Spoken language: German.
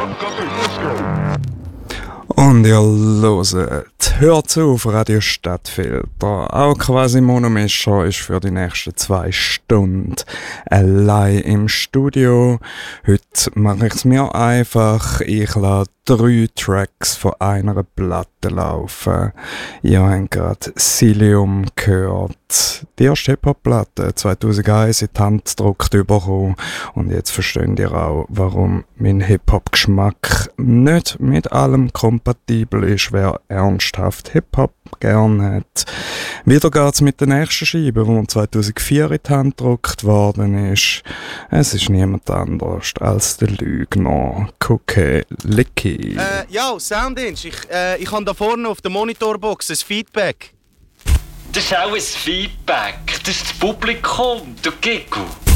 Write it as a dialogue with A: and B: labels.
A: Und ihr hört auf Radio Stadtfilter. Auch quasi Monomischer ist für die nächsten 2 Stunden allein im Studio. Heute mache ich es mir einfach. Ich lasse 3 Tracks von einer Platte laufen. Ihr habt gerade Cilium gehört. Die erste Hip-Hop-Platte 2001 in die Hand gedruckt bekommen. Und jetzt versteht ihr auch, warum mein Hip-Hop-Geschmack nicht mit allem kompatibel ist, wer ernsthaft Hip-Hop gerne hat. Wieder geht's mit der nächsten Scheibe, die 2004 in die Hand gedruckt worden ist. Es ist niemand anders als der Lügner Cookie Licky.
B: Ja, Soundinch, ich habe da vorne auf der Monitorbox ein Feedback.
C: Das ist auch ein Feedback. Das ist das Publikum, du Giggle.